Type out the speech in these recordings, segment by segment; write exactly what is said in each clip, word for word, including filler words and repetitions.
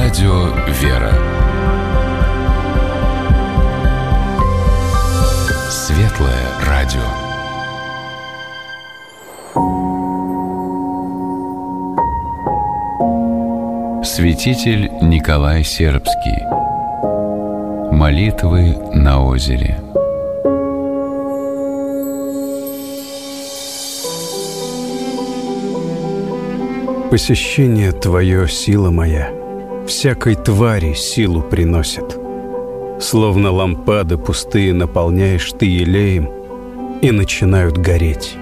Радио «Вера». Светлое радио. Святитель Николай Сербский. Молитвы на озере. Посещение Твое, сила моя, всякой твари силу приносит. Словно лампады пустые наполняешь Ты елеем, и начинают гореть.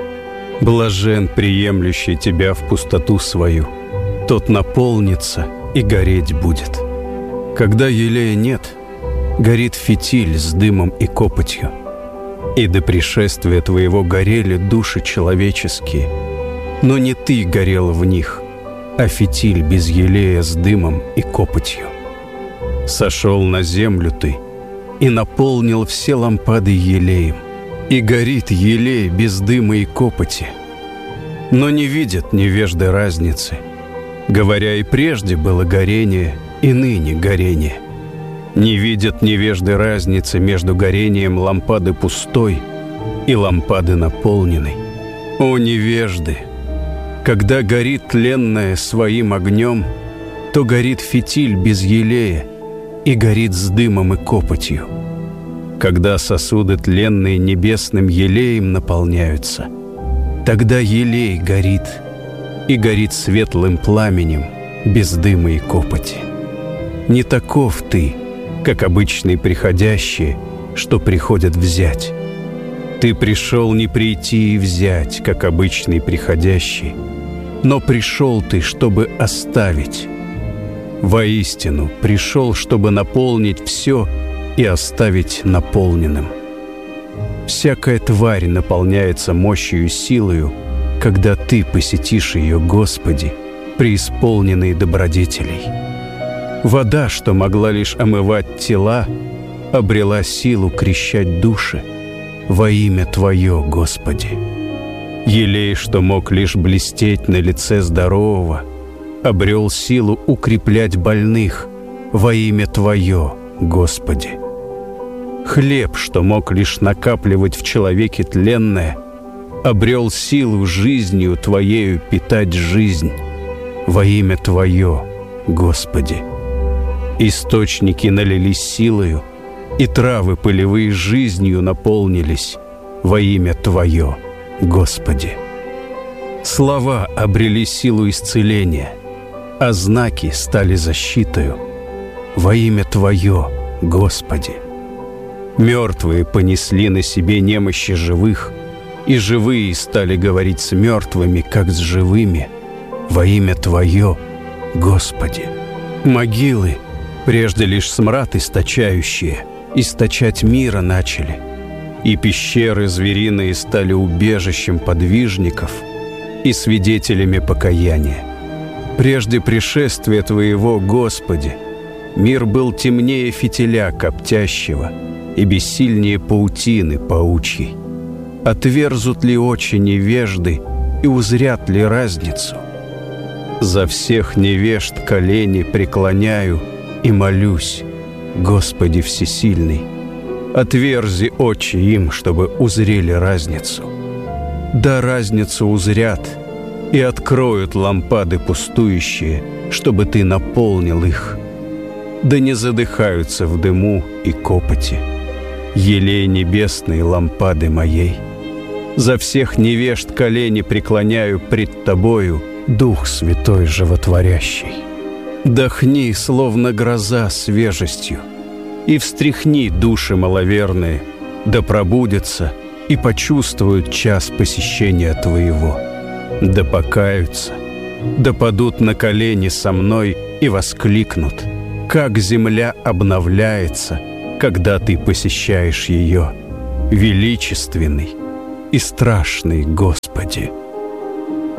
Блажен, приемлющий Тебя в пустоту свою, тот наполнится и гореть будет. Когда елея нет, горит фитиль с дымом и копотью. И до пришествия Твоего горели души человеческие, но не Ты горел в них, а фитиль без елея с дымом и копотью. Сошел на землю Ты и наполнил все лампады елеем, и горит елей без дыма и копоти. Но не видят невежды разницы, говоря, и прежде было горение, и ныне горение. Не видят невежды разницы между горением лампады пустой и лампады наполненной. О, невежды! Когда горит тленное своим огнем, то горит фитиль без елея и горит с дымом и копотью. Когда сосуды тленные небесным елеем наполняются, тогда елей горит и горит светлым пламенем без дыма и копоти. Не таков ты, как обычные приходящие, что приходят взять. Ты пришел не прийти и взять, как обычный приходящий, но пришел ты, чтобы оставить. Воистину, пришел, чтобы наполнить все и оставить наполненным. Всякая тварь наполняется мощью и силою, когда Ты посетишь ее, Господи, преисполненный добродетелей. Вода, что могла лишь омывать тела, обрела силу крещать души во имя Твое, Господи. Елей, что мог лишь блестеть на лице здорового, обрел силу укреплять больных во имя Твое, Господи. Хлеб, что мог лишь накапливать в человеке тленное, обрел силу жизнью Твоею питать жизнь во имя Твое, Господи. Источники налились силою, и травы полевые жизнью наполнились во имя Твое, Господи. Слова обрели силу исцеления, а знаки стали защитою во имя Твое, Господи. Мертвые понесли на себе немощи живых, и живые стали говорить с мертвыми, как с живыми, во имя Твое, Господи. Могилы, прежде лишь смрад источающие, источать мира начали, и пещеры звериные стали убежищем подвижников и свидетелями покаяния. Прежде пришествия Твоего, Господи, мир был темнее фитиля коптящего и бессильнее паутины паучьей. Отверзут ли очи невежды и узрят ли разницу? За всех невежд колени преклоняю и молюсь, Господи Всесильный, отверзи очи им, чтобы узрели разницу. Да разницу узрят и откроют лампады пустующие, чтобы Ты наполнил их. Да не задыхаются в дыму и копоти елей небесной лампады моей. За всех невежд колени преклоняю пред Тобою, Дух Святой Животворящий. Дохни, словно гроза, свежестью, и встряхни души маловерные, да пробудятся и почувствуют час посещения Твоего, да покаются, да падут на колени со мной и воскликнут, как земля обновляется, когда Ты посещаешь ее, величественный и страшный Господи.